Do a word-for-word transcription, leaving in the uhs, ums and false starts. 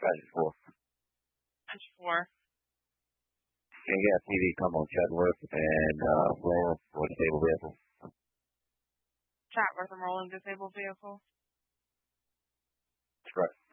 Engine four. Engine four. Can you get a T V come on Chadworth and uh, Roll for disabled vehicle? Chatworth and rolling disabled vehicle. That's correct.